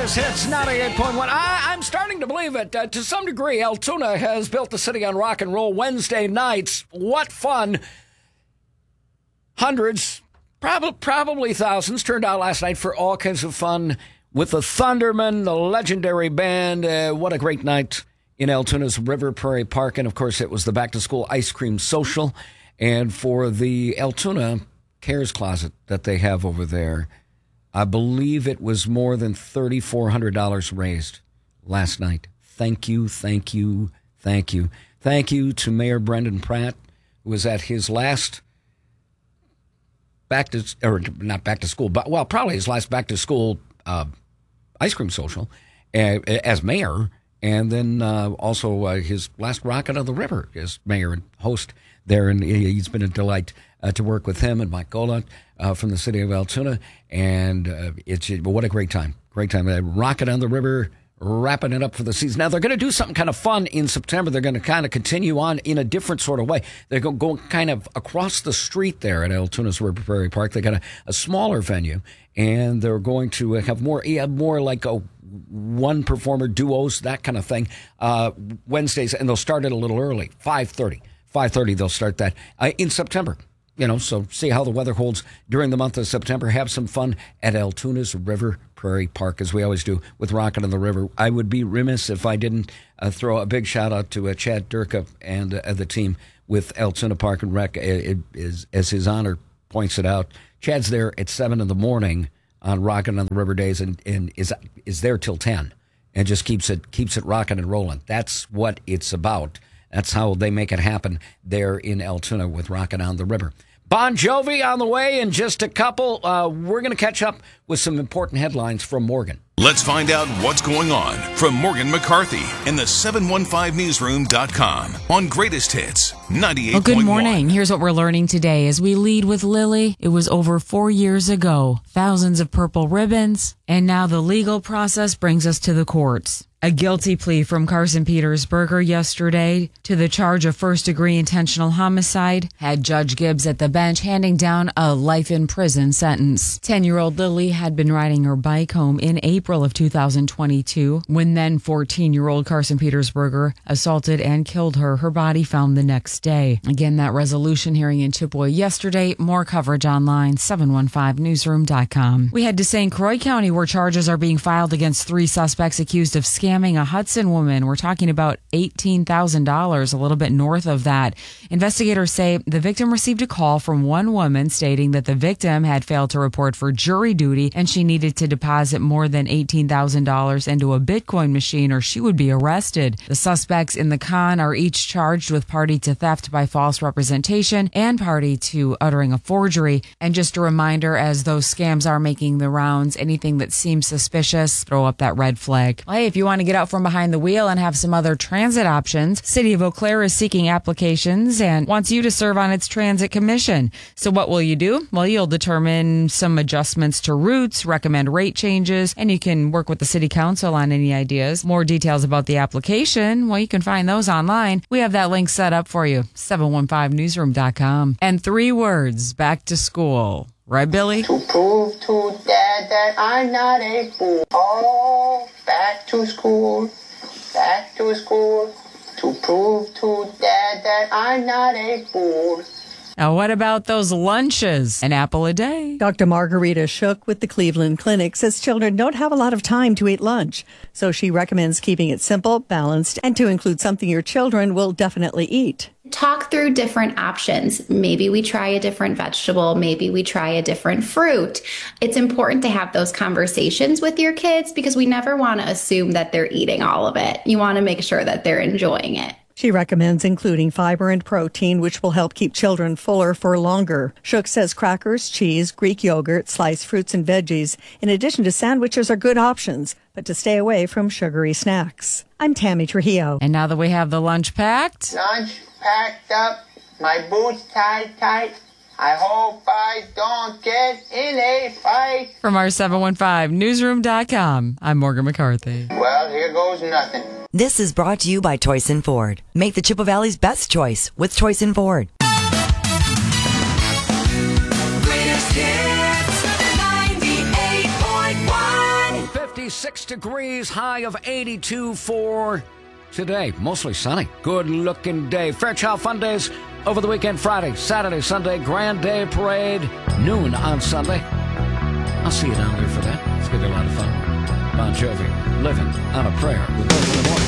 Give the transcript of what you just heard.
Greatest Hits 98.1. I'm starting to believe it. To some degree, Altoona has built the city on rock and roll. Wednesday nights, what fun. Hundreds, probably thousands, turned out last night for all kinds of fun with the Thundermen, the legendary band. What a great night in Altoona's River Prairie Park. And, of course, it was the back-to-school ice cream social. And for the Altoona Cares Closet that they have over there, I believe it was more than $3,400 raised last night. Thank you, thank you, thank you. Thank you to Mayor Brendan Pratt, who was at his last probably his last back-to-school ice cream social as mayor, and then also his last Rocket on the River as mayor and host there. And he's been a delight to work with him and Mike Gola from the city of Altoona. And what a great time. Great time. Rocket on the River, wrapping it up for the season. Now, they're going to do something kind of fun in September. They're going to kind of continue on in a different sort of way. They're going kind of across the street there at Altoona's River Prairie Park. They got a smaller venue, and they're going to have more like a one performer duos, that kind of thing, Wednesdays, and they'll start it a little early, 5:30. 5:30 they'll start that in September. So see how the weather holds during the month of September. Have some fun at Altoona's River Prairie Park, as we always do with Rocket on the River. I would be remiss if I didn't throw a big shout-out to Chad Durka and the team with Altoona Park and Rec. As his honor points it out, Chad's there at 7 in the morning on Rocket on the River days and is there till 10 and just keeps it rocking and rolling. That's what it's about. That's how they make it happen there in Altoona with Rocket on the River. Bon Jovi on the way in just a couple. We're going to catch up with some important headlines from Morgan. Let's find out what's going on from Morgan McCarthy in the 715newsroom.com on Greatest Hits 98.1. Well, good morning. Here's what we're learning today as we lead with Lily. It was over 4 years ago. Thousands of purple ribbons. And now the legal process brings us to the courts. A guilty plea from Carson Petersberger yesterday to the charge of first-degree intentional homicide had Judge Gibbs at the bench handing down a life-in-prison sentence. 10-year-old Lily had been riding her bike home in April of 2022 when then 14-year-old Carson Petersberger assaulted and killed her. Her body found the next day. Again, that resolution hearing in Chippewa yesterday. More coverage online, 715newsroom.com. We head to St. Croix County where charges are being filed against 3 suspects accused of scamming a Hudson woman. We're talking about $18,000, a little bit north of that. Investigators say the victim received a call from one woman stating that the victim had failed to report for jury duty and she needed to deposit more than $18,000 into a Bitcoin machine or she would be arrested. The suspects in the con are each charged with party to theft by false representation and party to uttering a forgery. And just a reminder, as those scams are making the rounds, anything that seems suspicious, throw up that red flag. Hey, if you want to get out from behind the wheel and have some other transit options, City of Eau Claire is seeking applications and wants you to serve on its transit commission. So what will you do? Well, you'll determine some adjustments to routes, recommend rate changes, and you can work with the city council on any ideas. More details about the application, well, you can find those online. We have that link set up for you, 715newsroom.com. And 3 words, back to school. Right, Billy? To prove to Dad that I'm not a fool. Oh, back to school, to prove to Dad that I'm not a fool. Now, what about those lunches? An apple a day. Dr. Margarita Shook with the Cleveland Clinic says children don't have a lot of time to eat lunch. So she recommends keeping it simple, balanced, and to include something your children will definitely eat. Talk through different options. Maybe we try a different vegetable. Maybe we try a different fruit. It's important to have those conversations with your kids because we never want to assume that they're eating all of it. You want to make sure that they're enjoying it. She recommends including fiber and protein, which will help keep children fuller for longer. Shook says crackers, cheese, Greek yogurt, sliced fruits, and veggies, in addition to sandwiches, are good options, but to stay away from sugary snacks. I'm Tammy Trujillo. And now that we have the lunch packed. Lunch packed up, my boots tied tight. I hope I don't get in a fight. From our 715newsroom.com, I'm Morgan McCarthy. Well, here goes nothing. This is brought to you by Toyson Ford. Make the Chippewa Valley's best choice with Toyson Ford. Greatest Hits 98.1. 56 degrees, high of 82 for today. Mostly sunny. Good-looking day. Fairchild Fun Days over the weekend, Friday, Saturday, Sunday. Grand Day Parade, noon on Sunday. I'll see you down there for that. It's going to be a lot of fun. Bon Jovi, Living on a Prayer. We'll go in the morning.